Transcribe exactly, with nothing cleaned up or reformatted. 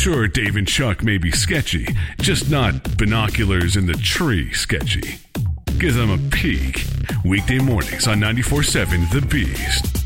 Sure, Dave and Chuck may be sketchy, just not binoculars in the tree sketchy. Give them a peek. Weekday mornings on ninety-four point seven The Beast.